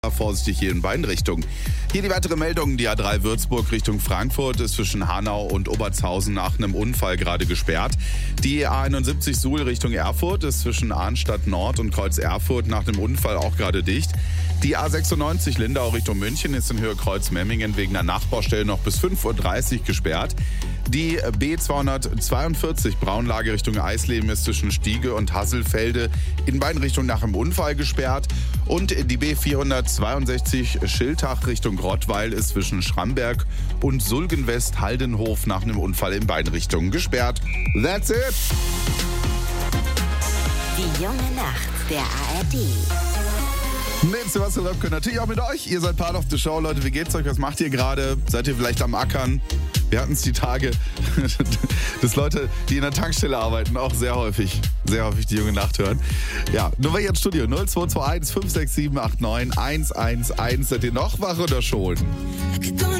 Vorsichtig hier in beiden Richtungen. Hier die weitere Meldung. Die A3 Würzburg Richtung Frankfurt ist zwischen Hanau und Obertshausen nach einem Unfall gerade gesperrt. Die A71 Suhl Richtung Erfurt ist zwischen Arnstadt Nord und Kreuz Erfurt nach einem Unfall auch gerade dicht. Die A96 Lindau Richtung München ist in Höhe Kreuz Memmingen wegen einer Nachbaustelle noch bis 5:30 Uhr gesperrt. Die B242 Braunlage Richtung Eisleben ist zwischen Stiege und Hasselfelde in beiden Richtungen nach einem Unfall gesperrt. Und die B462 Schiltach Richtung Rottweil ist zwischen Schramberg und Sulgenwest-Haldenhof nach einem Unfall in beiden Richtungen gesperrt. That's it! Die junge Nacht der ARD. Mit Sebastian Röpke, natürlich auch mit euch. Ihr seid part of the show, Leute. Wie geht's euch? Was macht ihr gerade? Seid ihr vielleicht am Ackern? Wir hatten es die Tage, dass Leute, die in der Tankstelle arbeiten, auch sehr häufig die junge Nacht hören. Ja, Nummer hier ins Studio 0221 567 89 111. Seid ihr noch wach oder schon?